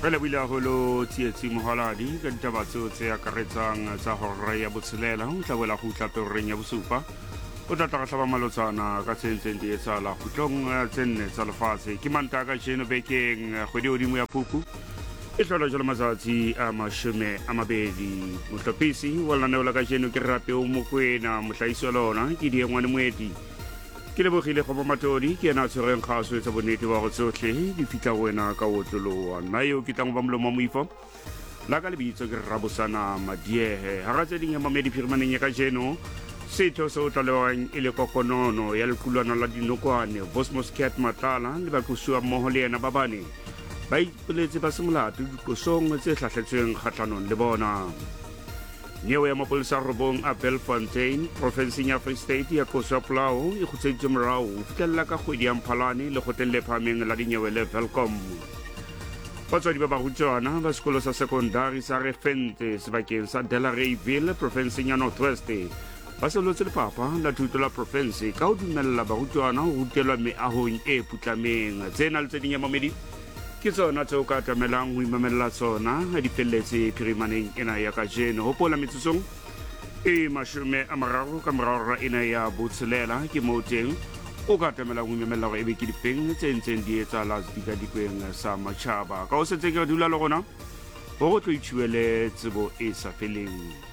Re lebile haholo tsietsi mohaladi ka ditaba tseo tse akaretsang tsa hora ya botshelela ho tla boela go tla pereng ya bosupa o tla tla hlaba malotsana ka tsentseng di etsala khutlong tsenne tsa lefatshe ke mantaka jeno bekeng kgwedi hodimo ya Phupu e hlola jalo matsatsi a mashome a mabedi mohlopisi wa laneo la ka jeno ke Rape o Mokwena mohlahisi wa lona ke Diengwane Moeti ke lebogile go Matodi ke ena tshwereng kgaso tsa bonnete wa go tsotlhe di fitla wena ka otloloa nna yo ke tlang ba molomo moifo la ka lebitso ke Rabosana Madiehe ha ga tse ding ya mamedi phirimaneng ya ka jeno setho se o tlalewang e le kokonono ya lekulwana la dinokwane Bosmos Cat Matala le batlosiwa mmoho le ena ba bane ba ipoletse ba semolato dikosong tse hlahletsweng kgatlhanong le bona Nyewe ya mapolesa robong a Belfontein, provinseng ya Free State ya Koso ya Polao e khutseditswe morao ho fitlhella ka kgwedi ya Mphalane le kgoteng le phahameng la dinyewe le Velcom. Batswadi ba barutwana ba sekolo sa sekondari sa Refente sebakeng sa Delareyville, provinseng ya North West ba selotse lefapha la thuto la province ka ho dumella barutwana ho rutelwa meahong e putlameng tsena le tse ding ya mamedi ke tsona tseo ka tamelang ho imamela tsona ha di felletse phirimaneng ena ya ka jeno hopola metsotsong e mashome a mararo ka morara ena ya botshelela ke moo teng o ka tamelang ho imamela go ebe ke difeng tse ntseng di etsahala dikadikweng sa matjhaba ka o setse ke dula le gona ho go tlo ithuele tsebo e sa feleng